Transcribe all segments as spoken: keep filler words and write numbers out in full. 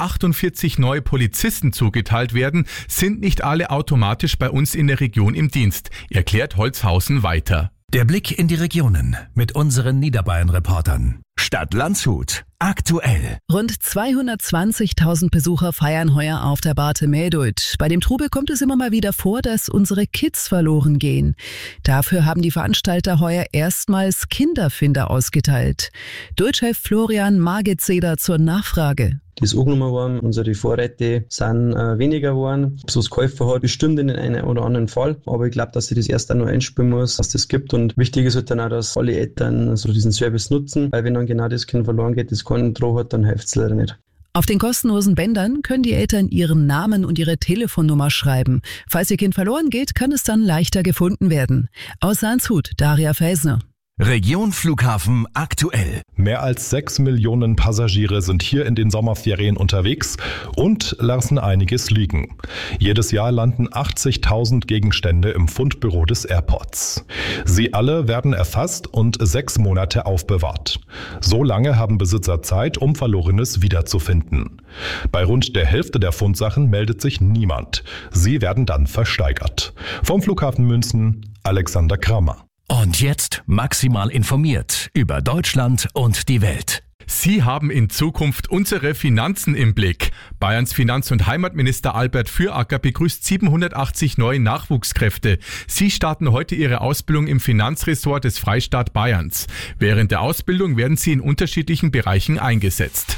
achtundvierzig neue Polizisten zugeteilt werden, sind nicht alle automatisch bei uns in der Region im Dienst, erklärt Holzhausen weiter. Der Blick in die Regionen mit unseren Niederbayern-Reportern. Stadt Landshut. Aktuell. Rund zweihundertzwanzigtausend Besucher feiern heuer auf der Barte Mähdut. Bei dem Trubel kommt es immer mal wieder vor, dass unsere Kids verloren gehen. Dafür haben die Veranstalter heuer erstmals Kinderfinder ausgeteilt. Deutschchef Florian Magezeder zur Nachfrage. Die ist angenommen worden, unsere Vorräte sind äh, weniger geworden. Ob es was geholfen hat, bestimmt in einem oder anderen Fall. Aber ich glaube, dass ich das erst einmal einspielen muss, dass das gibt. Und wichtig ist halt dann auch, dass alle Eltern so diesen Service nutzen. Weil wenn dann genau das Kind verloren geht, das keinen Droh hat, dann hilft es leider nicht. Auf den kostenlosen Bändern können die Eltern ihren Namen und ihre Telefonnummer schreiben. Falls ihr Kind verloren geht, kann es dann leichter gefunden werden. Aus Landshut, Daria Felsner. Region Flughafen aktuell. Mehr als sechs Millionen Passagiere sind hier in den Sommerferien unterwegs und lassen einiges liegen. Jedes Jahr landen achtzigtausend Gegenstände im Fundbüro des Airports. Sie alle werden erfasst und sechs Monate aufbewahrt. So lange haben Besitzer Zeit, um Verlorenes wiederzufinden. Bei rund der Hälfte der Fundsachen meldet sich niemand. Sie werden dann versteigert. Vom Flughafen München, Alexander Kramer. Und jetzt maximal informiert über Deutschland und die Welt. Sie haben in Zukunft unsere Finanzen im Blick. Bayerns Finanz- und Heimatminister Albert Füracker begrüßt siebenhundertachtzig neue Nachwuchskräfte. Sie starten heute ihre Ausbildung im Finanzressort des Freistaat Bayerns. Während der Ausbildung werden sie in unterschiedlichen Bereichen eingesetzt.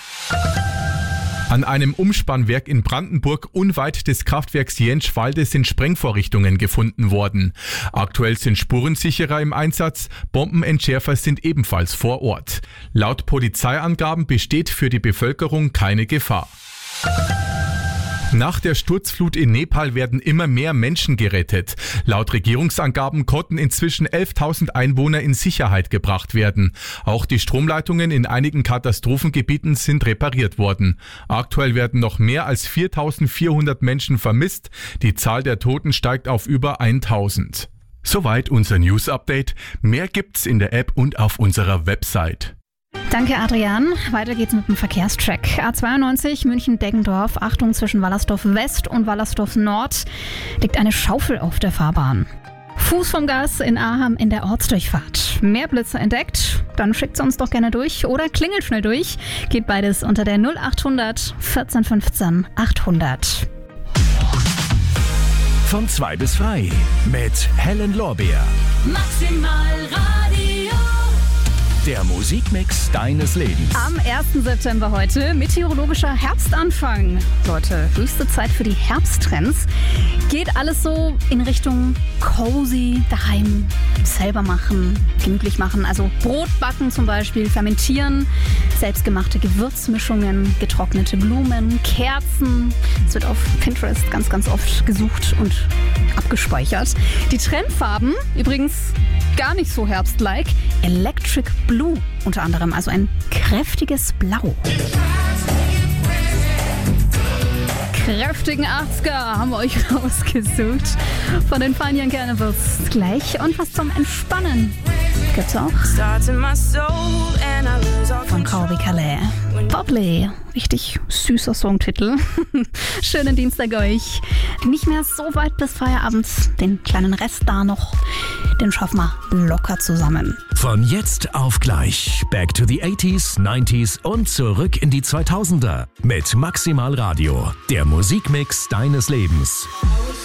An einem Umspannwerk in Brandenburg unweit des Kraftwerks Jentschwalde sind Sprengvorrichtungen gefunden worden. Aktuell sind Spurensicherer im Einsatz, Bombenentschärfer sind ebenfalls vor Ort. Laut Polizeiangaben besteht für die Bevölkerung keine Gefahr. Nach der Sturzflut in Nepal werden immer mehr Menschen gerettet. Laut Regierungsangaben konnten inzwischen elftausend Einwohner in Sicherheit gebracht werden. Auch die Stromleitungen in einigen Katastrophengebieten sind repariert worden. Aktuell werden noch mehr als viertausendvierhundert Menschen vermisst. Die Zahl der Toten steigt auf über tausend. Soweit unser News-Update. Mehr gibt's in der App und auf unserer Website. Danke, Adrian. Weiter geht's mit dem Verkehrstrack. A zweiundneunzig München-Deggendorf. Achtung, zwischen Wallersdorf West und Wallersdorf Nord liegt eine Schaufel auf der Fahrbahn. Fuß vom Gas in Aham in der Ortsdurchfahrt. Mehr Blitzer entdeckt? Dann schickt sie uns doch gerne durch oder klingelt schnell durch. Geht beides unter der null achthundert vierzehn fünfzehn achthundert. Von zwei bis frei mit Helen Lorbeer. Maximal Radio. Der Musikmix deines Lebens. Am ersten September heute meteorologischer Herbstanfang. Leute, höchste Zeit für die Herbsttrends. Geht alles so in Richtung cozy, daheim, selber machen, gemütlich machen. Also Brot backen zum Beispiel, fermentieren, selbstgemachte Gewürzmischungen, getrocknete Blumen, Kerzen. Es wird auf Pinterest ganz, ganz oft gesucht und abgespeichert. Die Trendfarben, übrigens gar nicht so herbstlike, Electric Blue unter anderem, also ein kräftiges Blau. Kräftigen achtziger haben wir euch rausgesucht. Von den Fine Young Cannibals gleich und was zum Entspannen gibt's auch. Von Corby Calais. Bubbly. Richtig süßer Songtitel. Schönen Dienstag euch. Nicht mehr so weit bis Feierabend. Den kleinen Rest da noch, den schaffen wir locker zusammen. Von jetzt auf gleich. Back to the eighties, nineties und zurück in die zweitausender. Mit Maximal Radio. Der Musikmix deines Lebens.